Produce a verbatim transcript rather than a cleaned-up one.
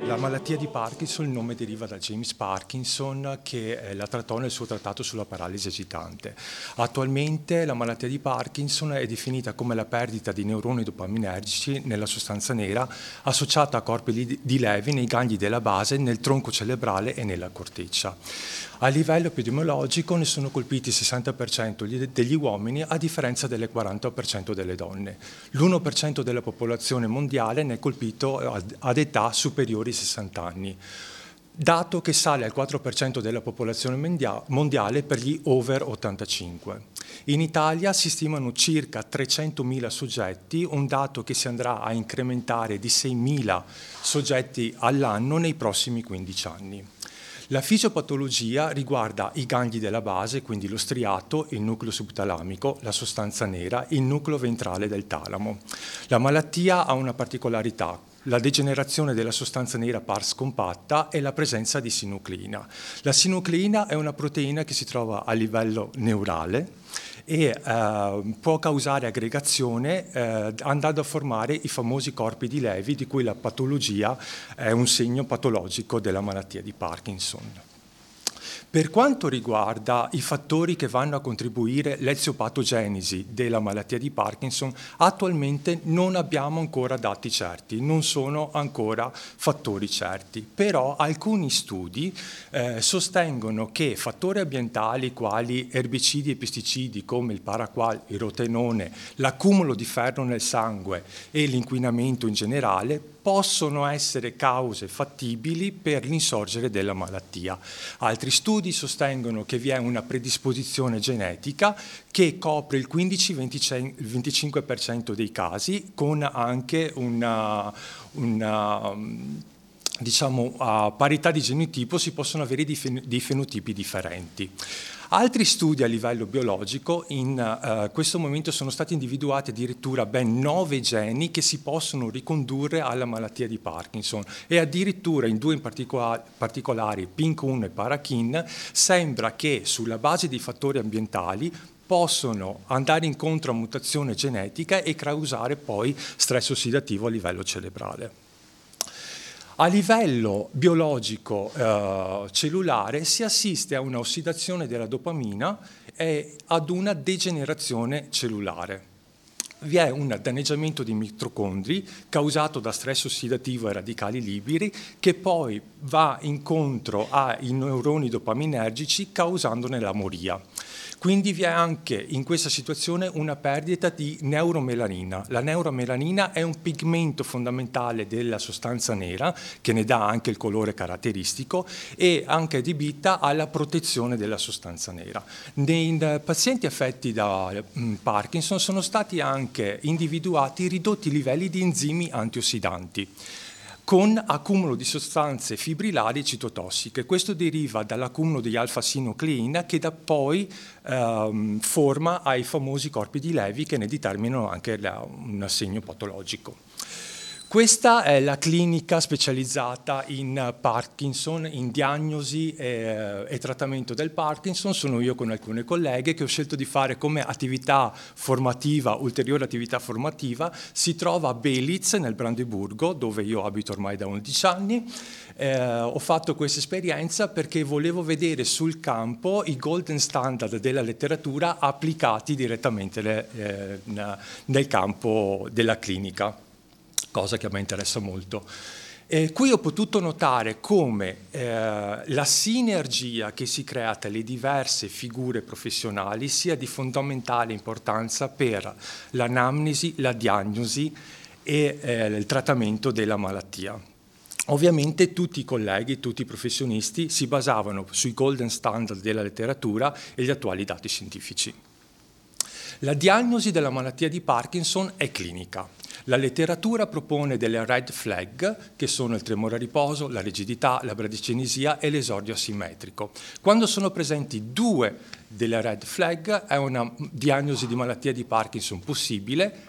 La malattia di Parkinson, il nome deriva da James Parkinson che eh, la trattò nel suo trattato sulla paralisi agitante. Attualmente la malattia di Parkinson è definita come la perdita di neuroni dopaminergici nella sostanza nera associata a corpi di, di Levi nei gangli della base, nel tronco cerebrale e nella corteccia. A livello epidemiologico ne sono colpiti il sessanta per cento degli uomini a differenza del quaranta per cento delle donne. L'uno per cento della popolazione mondiale ne è colpito ad età superiori ai sessanta anni, dato che sale al quattro per cento della popolazione mondiale per gli over ottantacinque. In Italia si stimano circa trecentomila soggetti, un dato che si andrà a incrementare di seimila soggetti all'anno nei prossimi quindici anni. La fisiopatologia riguarda i gangli della base, quindi lo striato, il nucleo subtalamico, la sostanza nera, il nucleo ventrale del talamo. La malattia ha una particolarità: la degenerazione della sostanza nera pars compatta e la presenza di sinucleina. La sinucleina è una proteina che si trova a livello neurale e eh, può causare aggregazione eh, andando a formare i famosi corpi di Levi, di cui la patologia è un segno patologico della malattia di Parkinson. Per quanto riguarda i fattori che vanno a contribuire l'eziopatogenesi della malattia di Parkinson, attualmente non abbiamo ancora dati certi, non sono ancora fattori certi, però alcuni studi eh, sostengono che fattori ambientali quali erbicidi e pesticidi come il paraquat, il rotenone, l'accumulo di ferro nel sangue e l'inquinamento in generale possono essere cause fattibili per l'insorgere della malattia. Altri studi sostengono che vi è una predisposizione genetica che copre il quindici venticinque per cento dei casi, con anche una, una diciamo, a parità di genotipo si possono avere dei fenotipi differenti. Altri studi a livello biologico in uh, questo momento sono stati individuati addirittura ben nove geni che si possono ricondurre alla malattia di Parkinson e addirittura in due in particola particolari, P I N C uno e Parakin, sembra che sulla base di fattori ambientali possono andare incontro a mutazione genetica e causare poi stress ossidativo a livello cerebrale. A livello biologico eh, cellulare si assiste a una ossidazione della dopamina e ad una degenerazione cellulare. Vi è un danneggiamento dei mitocondri causato da stress ossidativo e radicali liberi che poi va incontro ai neuroni dopaminergici causandone la moria. Quindi vi è anche in questa situazione una perdita di neuromelanina. La neuromelanina è un pigmento fondamentale della sostanza nera che ne dà anche il colore caratteristico e anche adibita alla protezione della sostanza nera. Nei pazienti affetti da Parkinson sono stati anche individuati ridotti livelli di enzimi antiossidanti, con accumulo di sostanze fibrilari citotossiche. Questo deriva dall'accumulo di alfa-sinucleina che da poi ehm, forma ai famosi corpi di Levi che ne determinano anche la, un segno patologico. Questa è la clinica specializzata in Parkinson, in diagnosi e, e trattamento del Parkinson. Sono io con alcune colleghe che ho scelto di fare come attività formativa, ulteriore attività formativa. Si trova a Belitz, nel Brandeburgo, dove io abito ormai da undici anni. Eh, ho fatto questa esperienza perché volevo vedere sul campo i golden standard della letteratura applicati direttamente le, eh, nel campo della clinica, cosa che a me interessa molto. Eh, qui ho potuto notare come eh, la sinergia che si crea tra le diverse figure professionali sia di fondamentale importanza per l'anamnesi, la diagnosi e eh, il trattamento della malattia. Ovviamente tutti i colleghi, tutti i professionisti si basavano sui golden standard della letteratura e gli attuali dati scientifici. La diagnosi della malattia di Parkinson è clinica. La letteratura propone delle red flag, che sono il tremore a riposo, la rigidità, la bradicinesia e l'esordio asimmetrico. Quando sono presenti due delle red flag è una diagnosi di malattia di Parkinson possibile